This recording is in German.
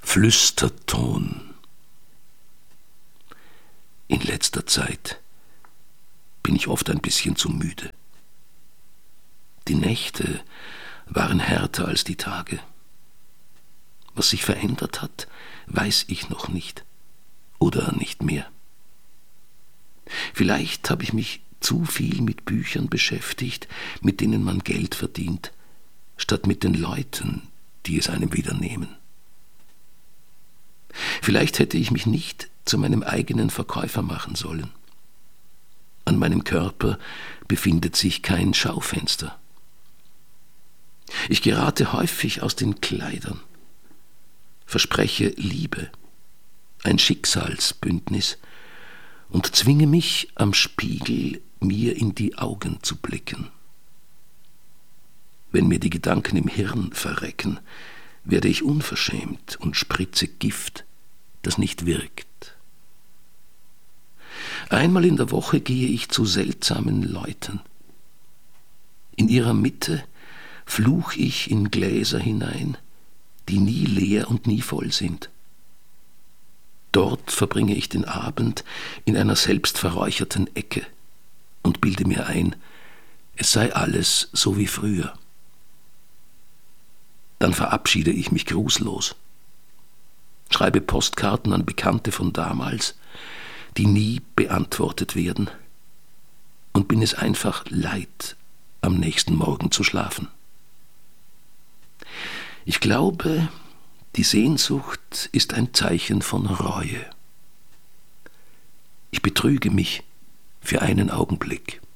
Flüsterton. In letzter Zeit bin ich oft ein bisschen zu müde. Die Nächte waren härter als die Tage. Was sich verändert hat, weiß ich noch nicht oder nicht mehr. Vielleicht habe ich mich zu viel mit Büchern beschäftigt, mit denen man Geld verdient, statt mit den Leuten, die es einem wieder nehmen. Vielleicht hätte ich mich nicht zu meinem eigenen Verkäufer machen sollen. An meinem Körper befindet sich kein Schaufenster. Ich gerate häufig aus den Kleidern, verspreche Liebe, ein Schicksalsbündnis und zwinge mich am Spiegel, mir in die Augen zu blicken. Wenn mir die Gedanken im Hirn verrecken, werde ich unverschämt und spritze Gift, das nicht wirkt. Einmal in der Woche gehe ich zu seltsamen Leuten. In ihrer Mitte fluch ich in Gläser hinein, die nie leer und nie voll sind. Dort verbringe ich den Abend in einer selbstverräucherten Ecke und bilde mir ein, es sei alles so wie früher. Dann verabschiede ich mich grußlos, schreibe Postkarten an Bekannte von damals, die nie beantwortet werden, und bin es einfach leid, am nächsten Morgen zu schlafen. Ich glaube, die Sehnsucht ist ein Zeichen von Reue. Ich betrüge mich für einen Augenblick.